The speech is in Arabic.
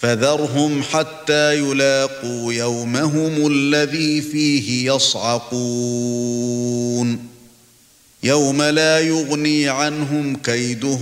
فذرهم حتى يلاقوا يومهم الذي فيه يصعقون يوم لا يغني عنهم كيدهم